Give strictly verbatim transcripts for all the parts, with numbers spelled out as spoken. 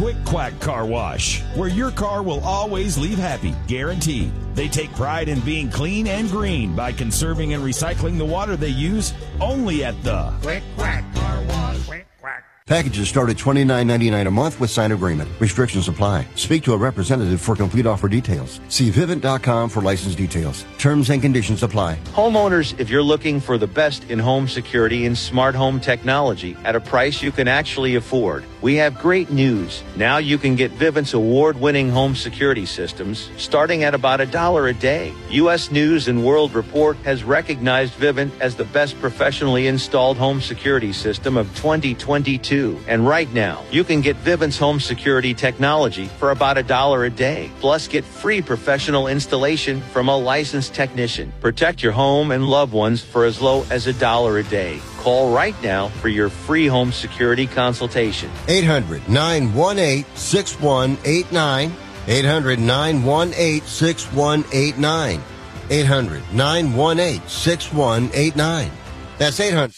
Quick Quack Car Wash, where your car will always leave happy, guaranteed. They take pride in being clean and green by conserving and recycling the water they use only at the Quick Quack Car Wash. Quick Quack. Packages start at twenty-nine ninety-nine a month with signed agreement. Restrictions apply. Speak to a representative for complete offer details. See Vivint dot com for license details. Terms and conditions apply. Homeowners, if you're looking for the best in home security and smart home technology at a price you can actually afford, we have great news. Now you can get Vivint's award-winning home security systems starting at about a dollar a day. U S News and World Report has recognized Vivint as the best professionally installed home security system of twenty twenty-two. And right now, you can get Vivint's home security technology for about a dollar a day. Plus, get free professional installation from a licensed technician. Protect your home and loved ones for as low as a dollar a day. Call right now for your free home security consultation. eight hundred nine one eight six one eight nine. eight hundred nine one eight six one eight nine. eight hundred nine one eight six one eight nine. That's eight hundred.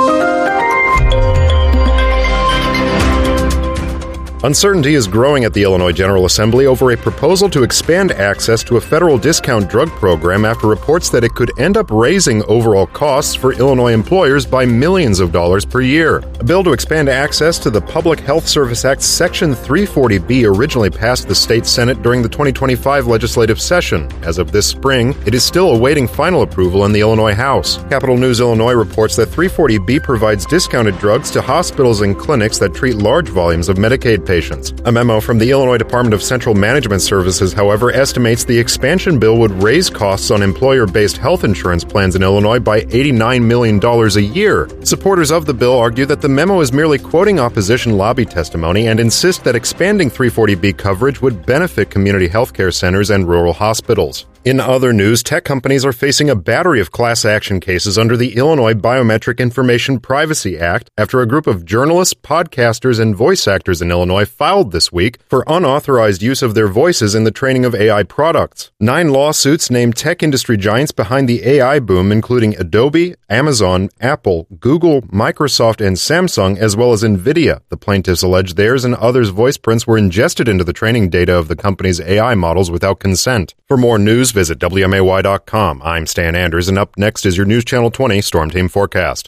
Uncertainty is growing at the Illinois General Assembly over a proposal to expand access to a federal discount drug program after reports that it could end up raising overall costs for Illinois employers by millions of dollars per year. A bill to expand access to the Public Health Service Act's Section three forty B originally passed the state Senate during the twenty twenty-five legislative session. As of this spring, it is still awaiting final approval in the Illinois House. Capital News Illinois reports that three forty B provides discounted drugs to hospitals and clinics that treat large volumes of Medicaid patients. A memo from the Illinois Department of Central Management Services, however, estimates the expansion bill would raise costs on employer-based health insurance plans in Illinois by eighty-nine million dollars a year. Supporters of the bill argue that the memo is merely quoting opposition lobby testimony and insist that expanding three forty B coverage would benefit community health care centers and rural hospitals. In other news, tech companies are facing a battery of class action cases under the Illinois Biometric Information Privacy Act after a group of journalists, podcasters, and voice actors in Illinois filed this week for unauthorized use of their voices in the training of A I products. Nine lawsuits name tech industry giants behind the A I boom, including Adobe, Amazon, Apple, Google, Microsoft, and Samsung, as well as NVIDIA. The plaintiffs allege theirs and others' voice prints were ingested into the training data of the company's A I models without consent. For more news, visit W M A Y dot com. I'm Stan Anders, and up next is your News Channel twenty Storm Team Forecast.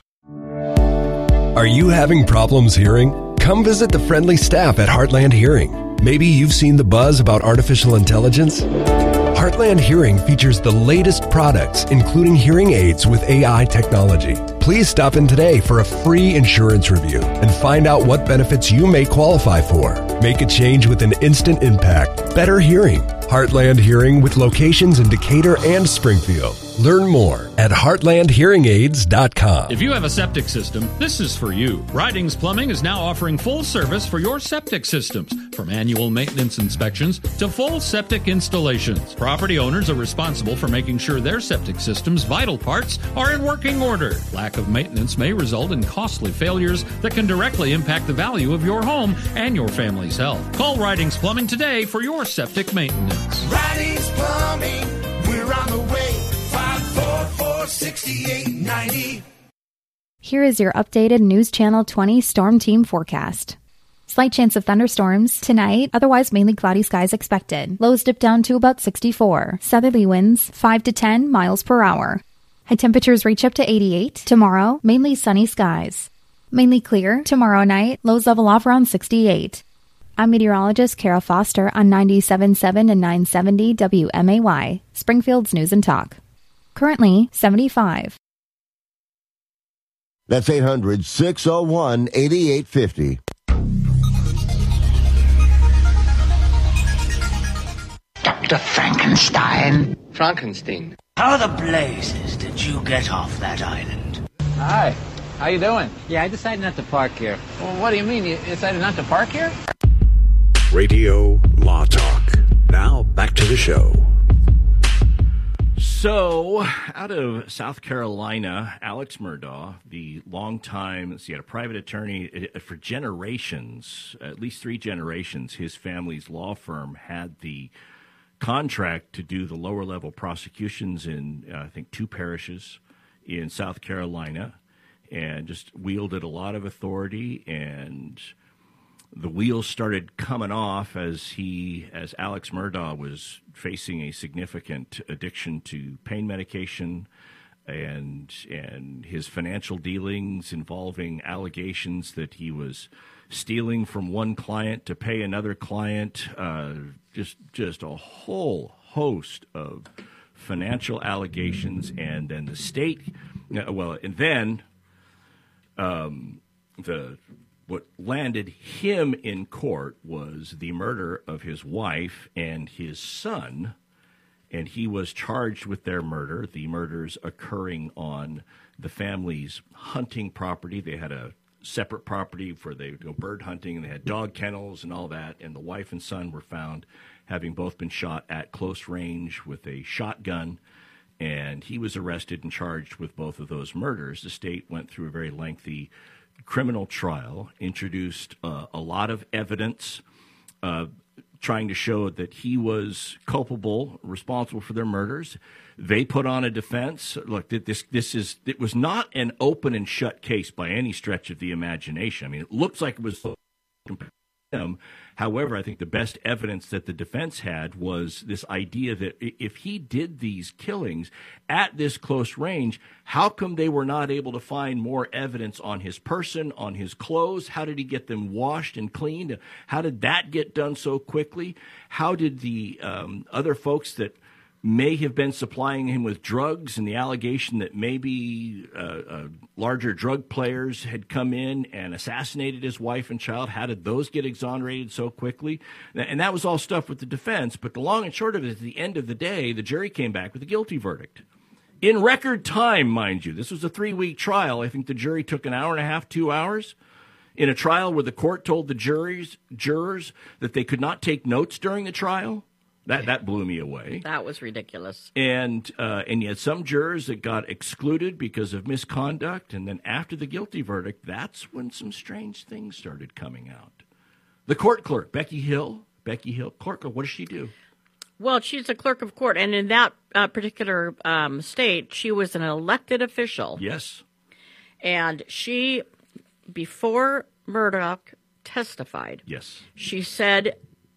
Are you having problems hearing? Come visit the friendly staff at Heartland Hearing. Maybe you've seen the buzz about artificial intelligence. Heartland Hearing features the latest products, including hearing aids with A I technology. Please stop in today for a free insurance review and find out what benefits you may qualify for. Make a change with an instant impact. Better hearing. Heartland Hearing with locations in Decatur and Springfield. Learn more at heartland hearing aids dot com. If you have a septic system, this is for you. Ridings Plumbing is now offering full service for your septic systems, from annual maintenance inspections to full septic installations. Property owners are responsible for making sure their septic system's vital parts are in working order. Lack of maintenance may result in costly failures that can directly impact the value of your home and your family's health. Call Ridings Plumbing today for your septic maintenance. Ridings Plumbing, we're on the way. five four four, six eight nine zero. Here is your updated News Channel twenty Storm Team forecast. Slight chance of thunderstorms tonight, otherwise mainly cloudy skies expected. Lows dip down to about sixty-four. Southerly winds five to ten miles per hour. High temperatures reach up to eighty-eight. Tomorrow, mainly sunny skies. Mainly clear tomorrow night, lows level off around sixty-eight. I'm meteorologist Kara Foster on ninety-seven point seven and nine seventy W M A Y, Springfield's News and Talk. Currently, seventy-five. That's eight hundred six oh one eighty-eight fifty. Doctor Frankenstein. Frankenstein. How the blazes did you get off that island? Hi. How you doing? Yeah, I decided not to park here. Well, what do you mean? You decided not to park here? Radio Law Talk. Now, back to the show. So, out of South Carolina, Alex Murdaugh, the longtime, he had a private attorney for generations, at least three generations, his family's law firm had the contract to do the lower level prosecutions in, uh, I think, two parishes in South Carolina, and just wielded a lot of authority and the wheels started coming off as he, as Alex Murdaugh was facing a significant addiction to pain medication, and and his financial dealings involving allegations that he was stealing from one client to pay another client, uh, just just a whole host of financial allegations, and then the state, well, and then um, the. What landed him in court was the murder of his wife and his son, and he was charged with their murder, the murders occurring on the family's hunting property. They had a separate property for they would go bird hunting, and they had dog kennels and all that, and the wife and son were found having both been shot at close range with a shotgun, and he was arrested and charged with both of those murders. The state went through a very lengthy criminal trial, introduced uh, a lot of evidence uh, trying to show that he was culpable, responsible for their murders. They put on a defense. Look, this this is it was not an open and shut case by any stretch of the imagination. I mean, it looks like it was him. However, I think the best evidence that the defense had was this idea that if he did these killings at this close range, how come they were not able to find more evidence on his person, on his clothes? How did he get them washed and cleaned? How did that get done so quickly? How did the um, other folks that may have been supplying him with drugs, and the allegation that maybe uh, uh, larger drug players had come in and assassinated his wife and child, how did those get exonerated so quickly? And that was all stuff with the defense, but the long and short of it, at the end of the day, the jury came back with a guilty verdict. In record time, mind you. This was a three-week trial. I think the jury took an hour and a half, two hours. In a trial where the court told the juries, jurors that they could not take notes during the trial. That that blew me away. That was ridiculous. And uh, and you had some jurors that got excluded because of misconduct. And then after the guilty verdict, that's when some strange things started coming out. The court clerk, Becky Hill, Becky Hill, clerk, what does she do? Well, she's a clerk of court. And in that uh, particular um, state, she was an elected official. Yes. And she, before Murdaugh testified, yes, she said...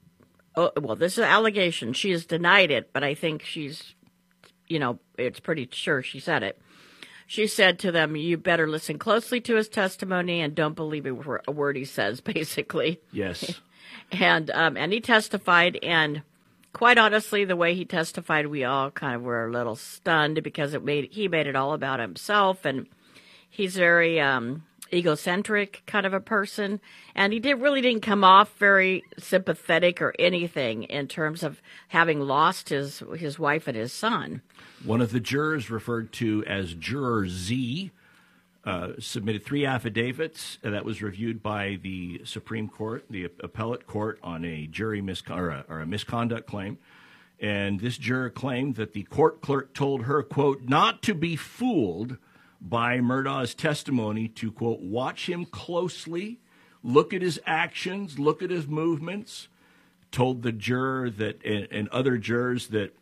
Oh, well, this is an allegation. She has denied it, but I think she's, you know, it's pretty sure she said it. She said to them, you better listen closely to his testimony and don't believe a word he says, basically. Yes. and um, and he testified, and quite honestly, the way he testified, we all kind of were a little stunned because it made he made it all about himself, and he's very... Um, egocentric kind of a person, and he did really didn't come off very sympathetic or anything in terms of having lost his his wife and his son. One of the jurors, referred to as Juror Z, uh, submitted three affidavits that was reviewed by the Supreme Court, the appellate court, on a jury miscon- or, a, or a misconduct claim. And this juror claimed that the court clerk told her, quote, not to be fooled by Murdaugh's testimony, to, quote, watch him closely, look at his actions, look at his movements, told the juror that, and, and other jurors that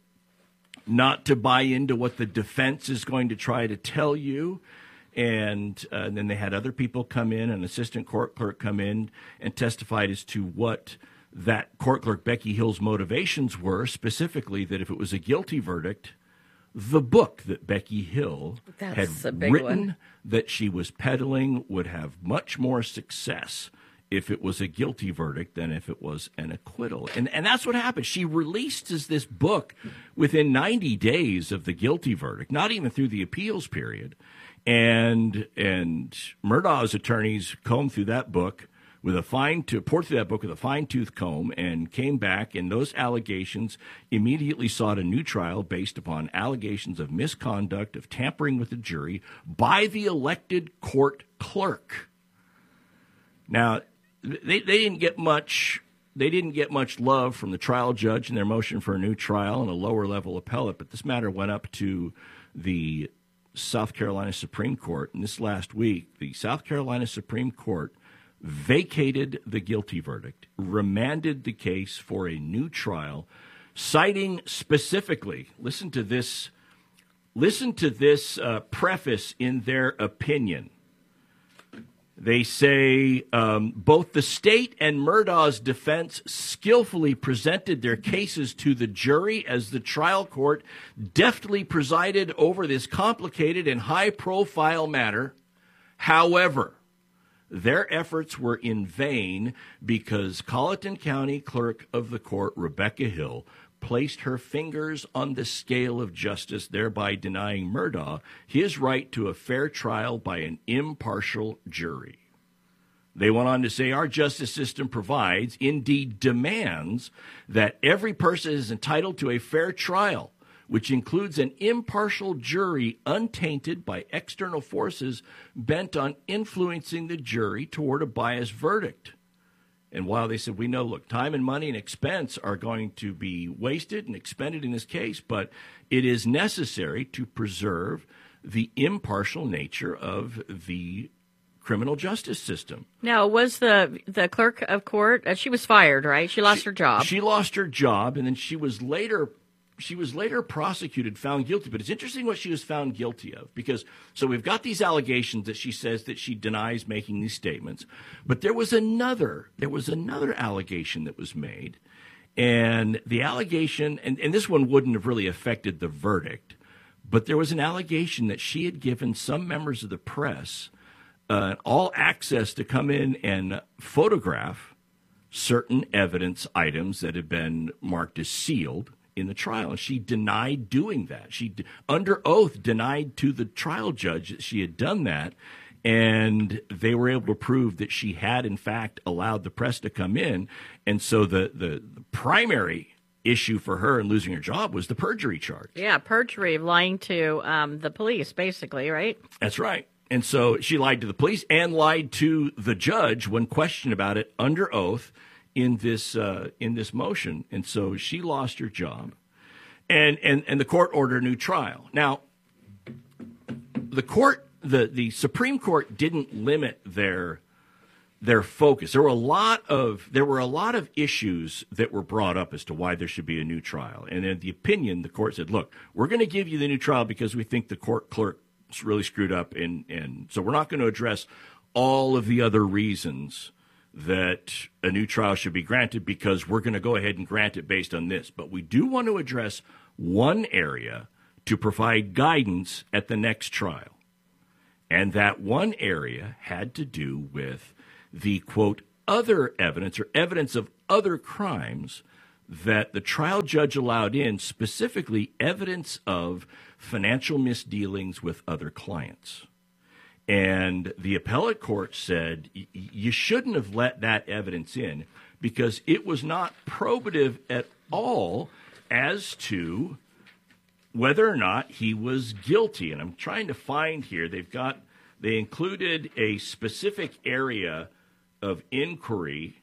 not to buy into what the defense is going to try to tell you. And, uh, and then they had other people come in, an assistant court clerk come in and testified as to what that court clerk, Becky Hill's, motivations were, specifically that if it was a guilty verdict, the book that Becky Hill That's had big written one. that she was peddling would have much more success if it was a guilty verdict than if it was an acquittal. And and that's what happened. She released this book within ninety days of the guilty verdict, not even through the appeals period. And and Murdaugh's attorneys combed through that book with a fine to poured through that book with a fine-tooth comb, and came back, and those allegations immediately sought a new trial based upon allegations of misconduct, of tampering with the jury by the elected court clerk. Now, they they didn't get much they didn't get much love from the trial judge in their motion for a new trial and a lower level appellate, but this matter went up to the South Carolina Supreme Court, and this last week, the South Carolina Supreme Court vacated the guilty verdict, remanded the case for a new trial, citing specifically, listen to this, listen to this uh, preface in their opinion. They say um, both the state and Murdaugh's defense skillfully presented their cases to the jury as the trial court deftly presided over this complicated and high-profile matter. However, their efforts were in vain because Colleton County Clerk of the Court, Rebecca Hill, placed her fingers on the scale of justice, thereby denying Murdaugh his right to a fair trial by an impartial jury. They went on to say, our justice system provides, indeed demands, that every person is entitled to a fair trial, which includes an impartial jury untainted by external forces bent on influencing the jury toward a biased verdict. And while they said, we know, look, time and money and expense are going to be wasted and expended in this case, but it is necessary to preserve the impartial nature of the criminal justice system. Now, was the the clerk of court, uh, she was fired, right? She lost she, her job. She lost her job, and then she was later She was later prosecuted, found guilty, but it's interesting what she was found guilty of because, so we've got these allegations that she says that she denies making these statements, but there was another, there was another allegation that was made, and the allegation, and, and this one wouldn't have really affected the verdict, but there was an allegation that she had given some members of the press uh, all access to come in and photograph certain evidence items that had been marked as sealed in the trial, and she denied doing that. She, under oath, denied to the trial judge that she had done that, and they were able to prove that she had, in fact, allowed the press to come in. And so the, the, the primary issue for her in losing her job was the perjury charge. Yeah, perjury, lying to um, the police, basically, right? That's right. And so she lied to the police and lied to the judge when questioned about it under oath in this uh, in this motion, and so she lost her job, and and and the court ordered a new trial. Now, the court, the the Supreme Court didn't limit their their focus. There were a lot of there were a lot of issues that were brought up as to why there should be a new trial, and in the opinion, the court said, "Look, we're going to give you the new trial because we think the court clerk really screwed up, and and so we're not going to address all of the other reasons that a new trial should be granted because we're going to go ahead and grant it based on this. But we do want to address one area to provide guidance at the next trial. And that one area had to do with the, quote, other evidence or evidence of other crimes that the trial judge allowed in, specifically evidence of financial misdealings with other clients. And the appellate court said y- you shouldn't have let that evidence in because it was not probative at all as to whether or not he was guilty. And I'm trying to find here, they've got, they included a specific area of inquiry,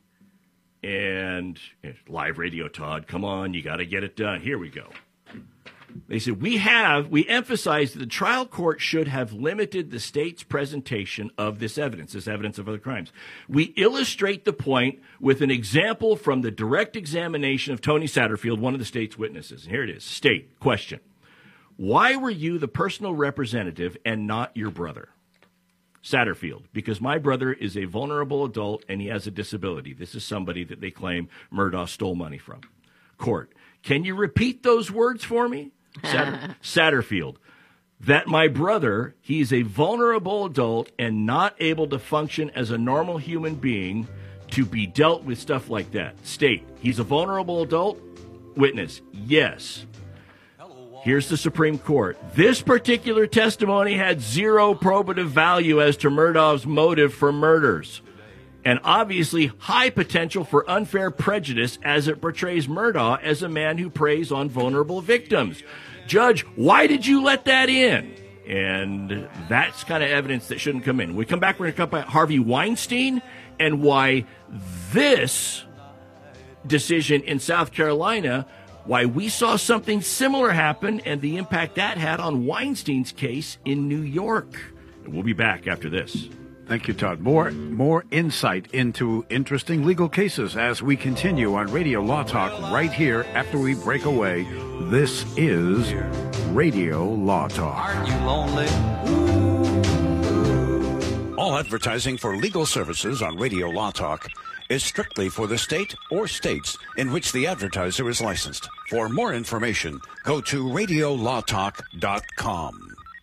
and live radio, Todd, come on, you got to get it done. Here we go. They said, we have, we emphasize that the trial court should have limited the state's presentation of this evidence, this evidence of other crimes. We illustrate the point with an example from the direct examination of Tony Satterfield, one of the state's witnesses. And here it is. State, question. Why were you the personal representative and not your brother? Satterfield, because my brother is a vulnerable adult and he has a disability. This is somebody that they claim Murdaugh stole money from. Court, can you repeat those words for me? Satter- Satterfield, that my brother, he's a vulnerable adult and not able to function as a normal human being to be dealt with stuff like that. State, he's a vulnerable adult? Witness, yes. Here's the Supreme Court. This particular testimony had zero probative value as to Murdaugh's motive for murders, and obviously high potential for unfair prejudice as it portrays Murdaugh as a man who preys on vulnerable victims. Judge, why did you let that in? And that's kind of evidence that shouldn't come in. When we come back, we're going to talk about Harvey Weinstein and why this decision in South Carolina, why we saw something similar happen and the impact that had on Weinstein's case in New York. And we'll be back after this. Thank you, Todd. More more insight into interesting legal cases as we continue on Radio Law Talk right here after we break away. This is Radio Law Talk. Aren't you lonely? All advertising for legal services on Radio Law Talk is strictly for the state or states in which the advertiser is licensed. For more information, go to radio law talk dot com.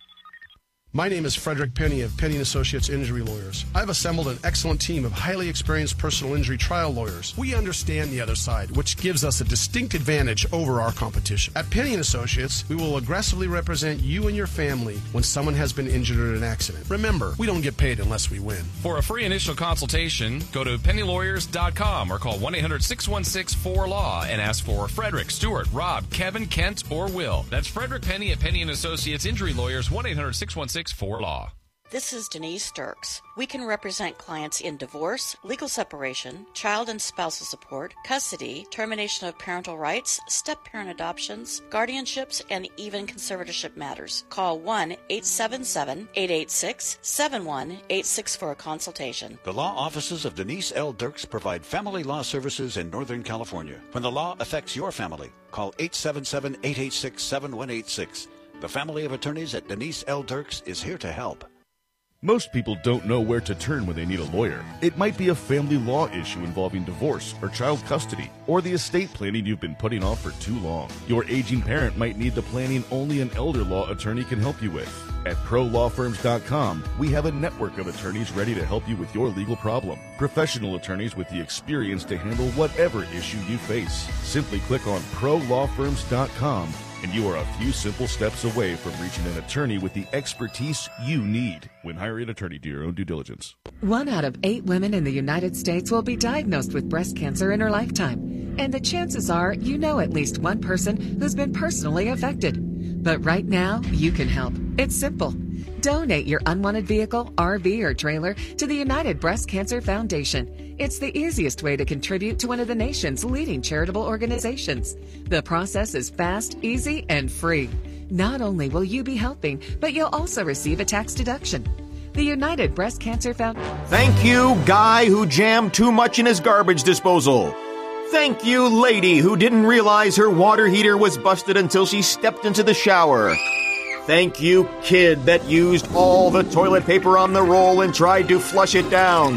My name is Frederick Penny of Penny and Associates Injury Lawyers. I've assembled an excellent team of highly experienced personal injury trial lawyers. We understand the other side, which gives us a distinct advantage over our competition. At Penny and Associates, we will aggressively represent you and your family when someone has been injured in an accident. Remember, we don't get paid unless we win. For a free initial consultation, go to penny lawyers dot com or call one eight hundred six one six four law and ask for Frederick, Stewart, Rob, Kevin, Kent, or Will. That's Frederick Penny at Penny and Associates Injury Lawyers, one eight hundred six one six four law. This is Denise Sturks. We can represent clients in divorce, legal separation, child and spousal support, custody, termination of parental rights, step-parent adoptions, guardianships, and even conservatorship matters. Call one eight seven seven, eight eight six, seven one eight six for a consultation. The law offices of Denise L. Dirks provide family law services in Northern California. When the law affects your family, call eight seven seven, eight eight six, seven one eight six. The family of attorneys at Denise L. Dirks is here to help. Most people don't know where to turn when they need a lawyer. It might be a family law issue involving divorce or child custody, or the estate planning you've been putting off for too long. Your aging parent might need the planning only an elder law attorney can help you with. At pro law firms dot com, we have a network of attorneys ready to help you with your legal problem. Professional attorneys with the experience to handle whatever issue you face. Simply click on pro law firms dot com and you are a few simple steps away from reaching an attorney with the expertise you need. When hiring an attorney, do your own due diligence. One out of eight women in the United States will be diagnosed with breast cancer in her lifetime. And the chances are you know at least one person who's been personally affected. But right now, you can help. It's simple. Donate your unwanted vehicle, R V, or trailer to the United Breast Cancer Foundation. It's the easiest way to contribute to one of the nation's leading charitable organizations. The process is fast, easy, and free. Not only will you be helping, but you'll also receive a tax deduction. The United Breast Cancer Foundation. Thank you, guy who jammed too much in his garbage disposal. Thank you, lady who didn't realize her water heater was busted until she stepped into the shower. Thank you, kid that used all the toilet paper on the roll and tried to flush it down.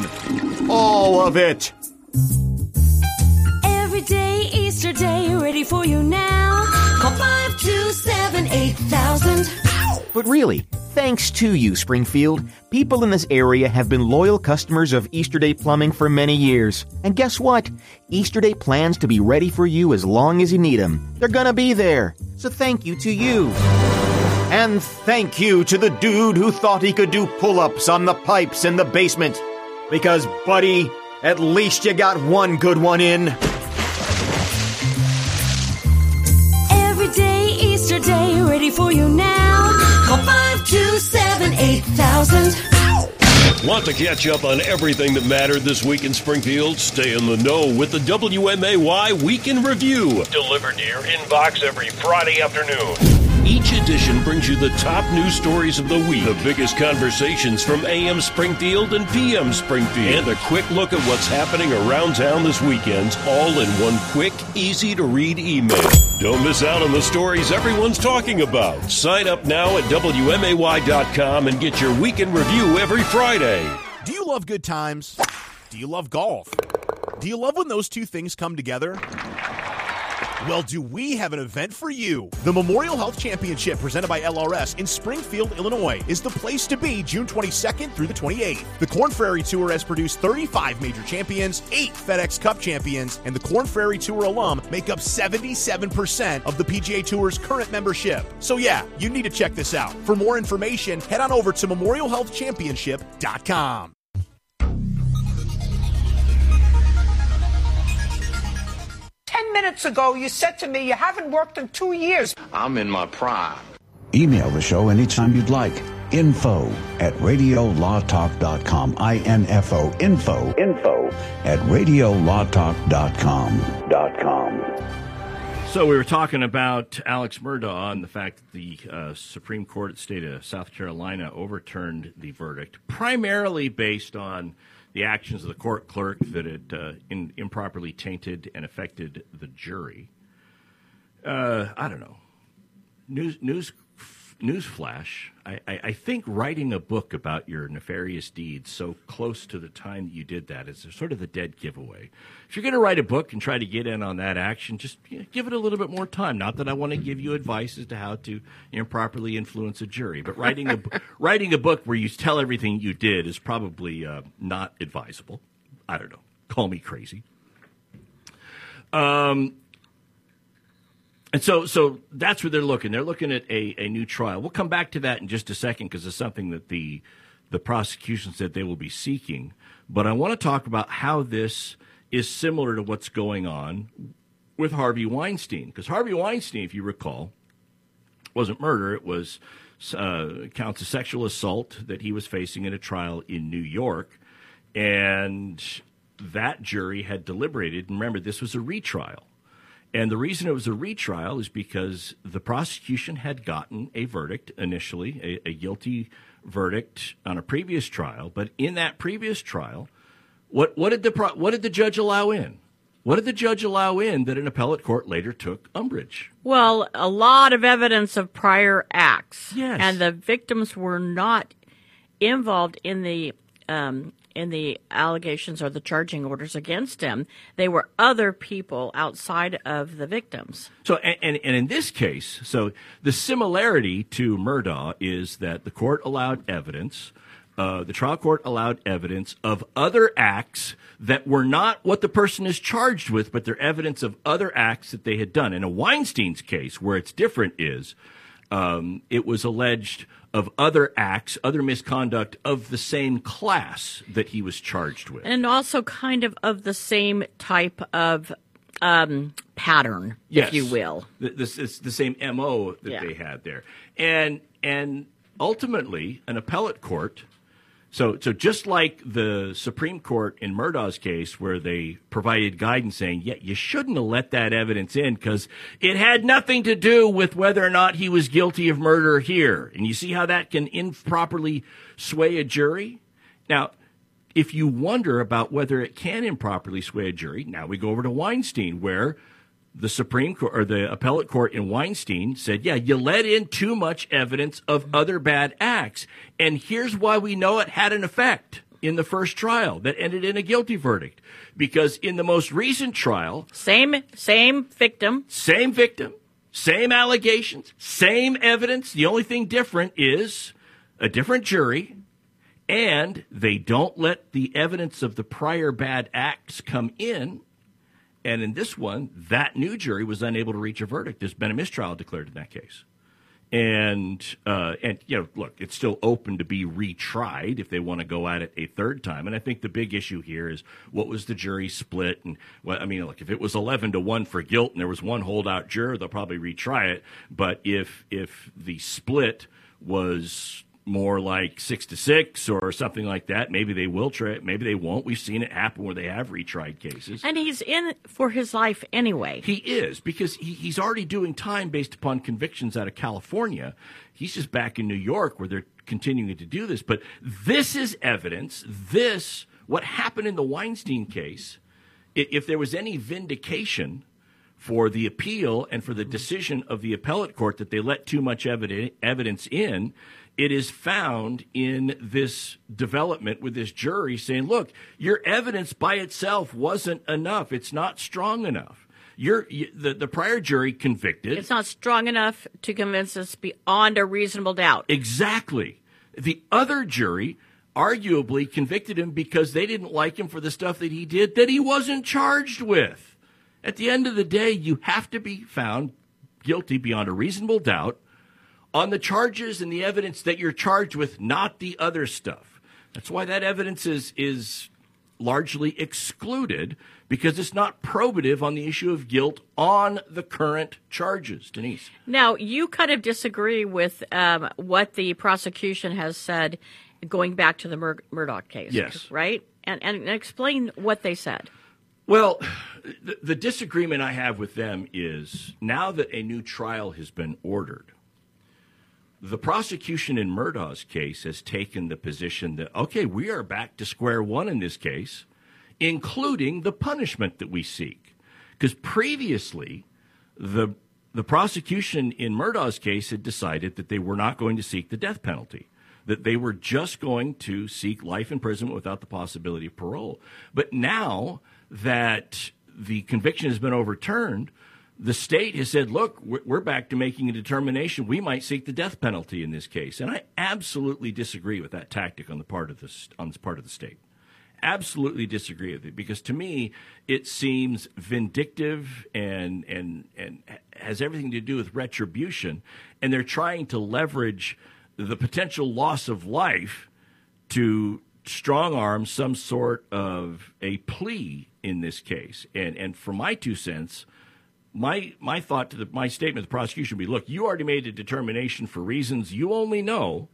All of it. Every day, Easter Day, ready for you now. Call five two seven, eight thousand. But really, thanks to you, Springfield, people in this area have been loyal customers of Easter Day Plumbing for many years. And guess what? Easter Day plans to be ready for you as long as you need them. They're gonna be there. So thank you to you. And thank you to the dude who thought he could do pull-ups on the pipes in the basement. Because, buddy, at least you got one good one in. Every day, Easter Day, ready for you now. Call five two seven, eight thousand. Want to catch up on everything that mattered this week in Springfield? Stay in the know with the W M A Y Week in Review. Delivered to your inbox every Friday afternoon. Each edition brings you the top news stories of the week, the biggest conversations from A M Springfield and P M Springfield, and a quick look at what's happening around town this weekend, all in one quick, easy-to-read email. Don't miss out on the stories everyone's talking about. Sign up now at W M A Y dot com and get your Week in Review every Friday. Do you love good times? Do you love golf? Do you love when those two things come together? Well, do we have an event for you? The Memorial Health Championship, presented by L R S in Springfield, Illinois, is the place to be June twenty-second through the twenty-eighth. The Korn Ferry Tour has produced thirty-five major champions, eight FedEx Cup champions, and the Korn Ferry Tour alum make up seventy-seven percent of the P G A Tour's current membership. So yeah, you need to check this out. For more information, head on over to memorial health championship dot com. Ten minutes ago, you said to me you haven't worked in two years. I'm in my prime. Email the show anytime you'd like. Info at radio law talk dot com. I N F O. Info. Info at radio law talk dot com. Dot com. So we were talking about Alex Murdaugh and the fact that the uh, Supreme Court of the state of South Carolina overturned the verdict, primarily based on the actions of the court clerk that it uh, in, improperly tainted and affected the jury. Uh, I don't know. News, news newsflash, I, I, I think writing a book about your nefarious deeds so close to the time that you did that is sort of the dead giveaway. If you're going to write a book and try to get in on that action, just you know, give it a little bit more time. Not that I want to give you advice as to how to improperly influence a jury, but writing a writing a book where you tell everything you did is probably uh, not advisable. I don't know. Call me crazy. Um. And so so that's where they're looking. They're looking at a, a new trial. We'll come back to that in just a second because it's something that the the prosecution said they will be seeking. But I want to talk about how this is similar to what's going on with Harvey Weinstein. Because Harvey Weinstein, if you recall, wasn't murder. It was uh, counts of sexual assault that he was facing in a trial in New York. And that jury had deliberated. And remember, this was a retrial. And the reason it was a retrial is because the prosecution had gotten a verdict initially, a, a guilty verdict on a previous trial. But in that previous trial, what, what did the pro, what did the judge allow in? What did the judge allow in that an appellate court later took umbrage? Well, a lot of evidence of prior acts. Yes. And the victims were not involved in the um, in the allegations or the charging orders against him. They were other people outside of the victims. So, and, and, and in this case, so the similarity to Murdaugh is that the court allowed evidence, uh, the trial court allowed evidence of other acts that were not what the person is charged with, but they're evidence of other acts that they had done. In a Weinstein's case, where it's different is, um, it was alleged of other acts, other misconduct of the same class that he was charged with. And also kind of of the same type of um, pattern, yes. if you will. This is the same M O that yeah. they had there. And and ultimately, an appellate court, so so just like the Supreme Court in Murdaugh's case where they provided guidance saying, yeah, you shouldn't have let that evidence in because it had nothing to do with whether or not he was guilty of murder here. And you see how that can improperly sway a jury? Now, if you wonder about whether it can improperly sway a jury, now we go over to Weinstein where the Supreme Court or the appellate court in Weinstein said, yeah, you let in too much evidence of other bad acts. And here's why we know it had an effect in the first trial that ended in a guilty verdict. Because in the most recent trial, same same victim, same victim, same allegations, same evidence. The only thing different is a different jury. And they don't let the evidence of the prior bad acts come in. And in this one, that new jury was unable to reach a verdict. There's been a mistrial declared in that case. And, uh, and you know, look, it's still open to be retried if they want to go at it a third time. And I think the big issue here is what was the jury split? And, well, I mean, look, if it was eleven to one for guilt and there was one holdout juror, they'll probably retry it. But if if the split was more like six to six or something like that, maybe they will try it, maybe they won't. We've seen it happen where they have retried cases. And he's in for his life anyway. He is, because he, he's already doing time based upon convictions out of California. He's just back in New York where they're continuing to do this. But this is evidence. This, what happened in the Weinstein case, if there was any vindication for the appeal and for the decision of the appellate court that they let too much evidence evidence in, it is found in this development with this jury saying, look, your evidence by itself wasn't enough. It's not strong enough. You're, you, the, the prior jury convicted. It's not strong enough to convince us beyond a reasonable doubt. Exactly. The other jury arguably convicted him because they didn't like him for the stuff that he did that he wasn't charged with. At the end of the day, you have to be found guilty beyond a reasonable doubt on the charges and the evidence that you're charged with, not the other stuff. That's why that evidence is is largely excluded, because it's not probative on the issue of guilt on the current charges. Denise. Now, you kind of disagree with um, what the prosecution has said going back to the Mur- Murdaugh case, yes. right? And, and explain what they said. Well, the, the disagreement I have with them is now that a new trial has been ordered, the prosecution in Murdaugh's case has taken the position that, okay, we are back to square one in this case, including the punishment that we seek. Because previously, the the prosecution in Murdaugh's case had decided that they were not going to seek the death penalty, that they were just going to seek life imprisonment without the possibility of parole. But now that the conviction has been overturned, the state has said, look, we're back to making a determination. We might seek the death penalty in this case. And I absolutely disagree with that tactic on the part of the, on the part of the state. Absolutely disagree with it, because to me it seems vindictive and and and has everything to do with retribution, and they're trying to leverage the potential loss of life to strong arm some sort of a plea in this case. And and for my two cents, my my thought to the my statement to the prosecution would be, look, you already made a determination for reasons you only know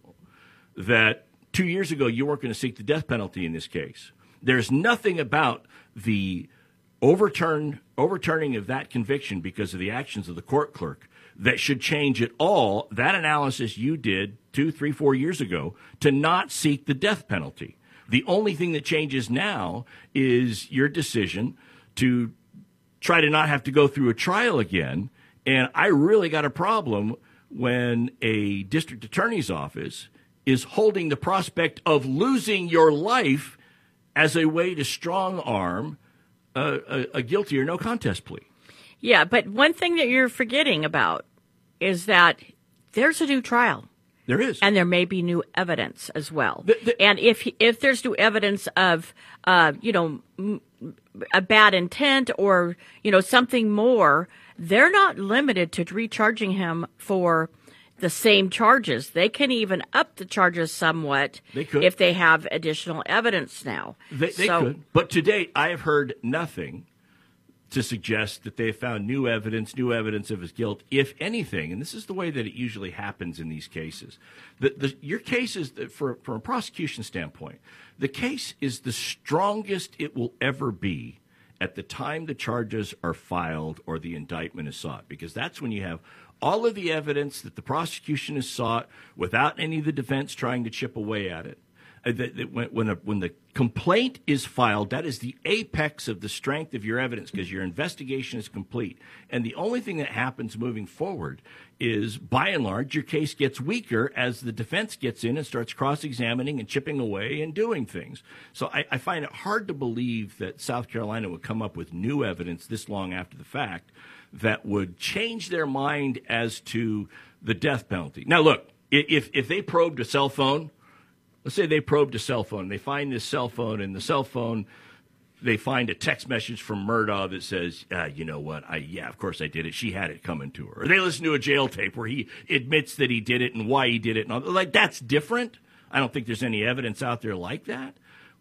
that two years ago you weren't going to seek the death penalty in this case. There's nothing about the overturn overturning of that conviction because of the actions of the court clerk that should change at all that analysis you did two, three, four years ago to not seek the death penalty. The only thing that changes now is your decision to try to not have to go through a trial again. And I really got a problem when a district attorney's office is holding the prospect of losing your life as a way to strong arm a, a, a guilty or no contest plea. Yeah, but one thing that you're forgetting about is that there's a new trial. There is. And there may be new evidence as well. The, the, and if if there's new evidence of, uh, you know, m- a bad intent or, you know, something more, they're not limited to recharging him for the same charges. They can even up the charges somewhat they could. if they have additional evidence now. They, they so, could. But to date, I have heard nothing to suggest that they found new evidence, new evidence of his guilt, if anything. And this is the way that it usually happens in these cases. The, the, your case is, for, from a prosecution standpoint, the case is the strongest it will ever be at the time the charges are filed or the indictment is sought, because that's when you have all of the evidence that the prosecution has sought without any of the defense trying to chip away at it. Uh, that, that when, when, a, when the complaint is filed, that is the apex of the strength of your evidence, because your investigation is complete. And the only thing that happens moving forward is, by and large, your case gets weaker as the defense gets in and starts cross-examining and chipping away and doing things. So I, I find it hard to believe that South Carolina would come up with new evidence this long after the fact that would change their mind as to the death penalty. Now, look, if if they probed a cell phone, let's say they probed a cell phone, they find this cell phone, and the cell phone, they find a text message from Murdaugh that says, uh, you know what, I yeah, of course I did it. She had it coming to her. Or they listen to a jail tape where he admits that he did it and why he did it. And all. Like, that's different. I don't think there's any evidence out there like that.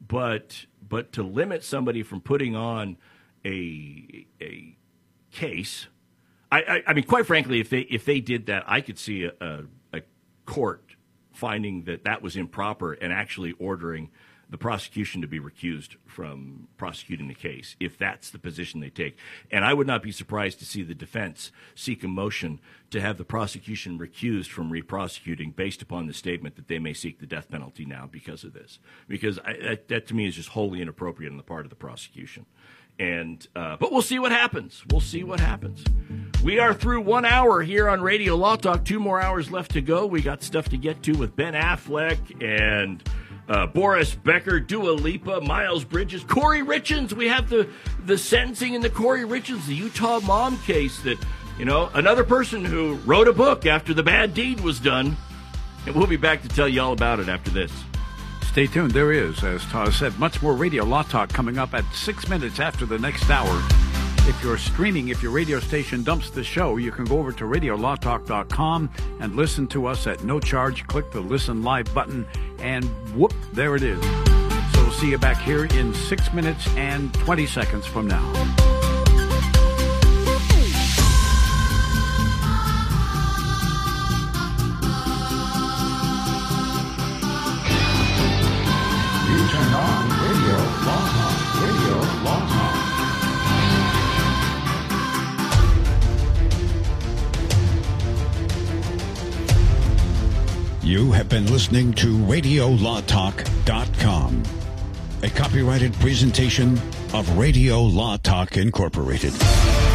But but to limit somebody from putting on a a case, I, I, I mean, quite frankly, if they if they did that, I could see a, a, a court finding that that was improper and actually ordering the prosecution to be recused from prosecuting the case, if that's the position they take. And I would not be surprised to see the defense seek a motion to have the prosecution recused from re-prosecuting based upon the statement that they may seek the death penalty now because of this. Because I, that, that, to me, is just wholly inappropriate on the part of the prosecution. And uh, but we'll see what happens. We'll see what happens. We are through one hour here on Radio Law Talk. Two more hours left to go. We got stuff to get to with Ben Affleck and uh, Boris Becker, Dua Lipa, Miles Bridges, Corey Richens. We have the the sentencing in the Corey Richens, the Utah mom case that, you know, another person who wrote a book after the bad deed was done. And we'll be back to tell you all about it after this. Stay tuned. There is, as Todd said, much more Radio Law Talk coming up at six minutes after the next hour. If you're streaming, if your radio station dumps the show, you can go over to radio law talk dot com and listen to us at no charge. Click the Listen Live button, and whoop, there it is. So we'll see you back here in six minutes and twenty seconds from now. Turn on Radio Law Talk. Radio Law Talk. You have been listening to radio law talk dot com, a copyrighted presentation of Radio Law Talk Incorporated.